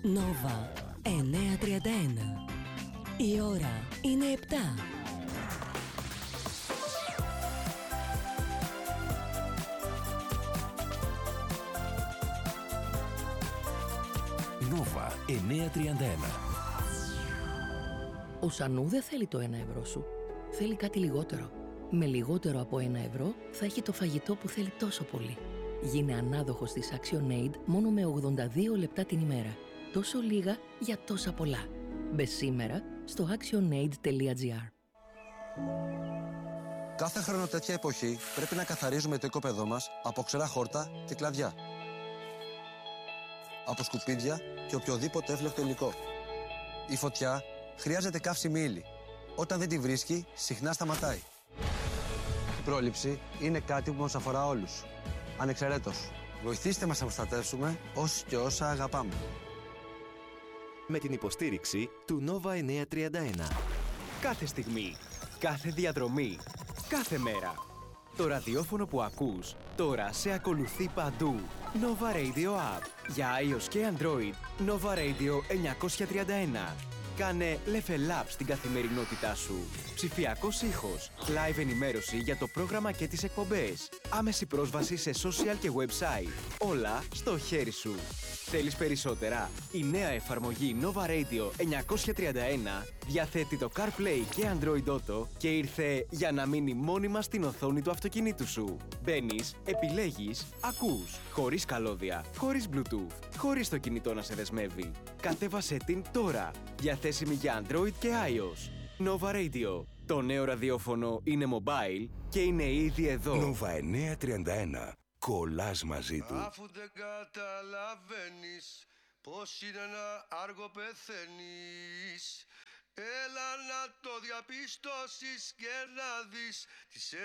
Νόβα 9:31. Η ώρα είναι 7. Νόβα 9:31. Ο Σανού δεν θέλει το 1 ευρώ σου. Θέλει κάτι λιγότερο. Με λιγότερο από 1 ευρώ θα έχει το φαγητό που θέλει τόσο πολύ. Γίνε ανάδοχος της ActionAid μόνο με 82 λεπτά την ημέρα. Τόσο λίγα για τόσα πολλά. Μπες σήμερα στο actionaid.gr. Κάθε χρόνο τέτοια εποχή πρέπει να καθαρίζουμε το οικόπεδό μας από ξερά χόρτα και κλαδιά. Από σκουπίδια και οποιοδήποτε εύλογο υλικό. Η φωτιά χρειάζεται καύσιμη ύλη. Όταν δεν τη βρίσκει, συχνά σταματάει. Η πρόληψη είναι κάτι που μας αφορά όλους. Ανεξαιρέτως. Βοηθήστε μας να προστατεύσουμε όσους και όσα αγαπάμε. Με την υποστήριξη του Nova 931. Κάθε στιγμή, κάθε διαδρομή, κάθε μέρα. Το ραδιόφωνο που ακούς τώρα σε ακολουθεί παντού. Nova Radio App. Για iOS και Android, Nova Radio 931. Κάνε level up στην καθημερινότητά σου. Ψηφιακός ήχος, live ενημέρωση για το πρόγραμμα και τις εκπομπές. Άμεση πρόσβαση σε social και website. Όλα στο χέρι σου. Θέλεις περισσότερα? Η νέα εφαρμογή Nova Radio 931 διαθέτει το CarPlay και Android Auto και ήρθε για να μείνει μόνιμα στην οθόνη του αυτοκινήτου σου. Μπαίνεις, επιλέγεις, ακούς. Χωρίς καλώδια, χωρίς Bluetooth, χωρίς το κινητό να σε δεσμεύει. Κατέβασέ την τώρα. Διαθέσιμη για Android και iOS. Nova Radio. Το νέο ραδιόφωνο είναι mobile και είναι ήδη εδώ. Νόβα 931. Κολλάς μαζί του. Αφού δεν καταλαβαίνεις πως είναι να άργο πεθαίνεις, έλα να το διαπιστώσεις και να δεις τις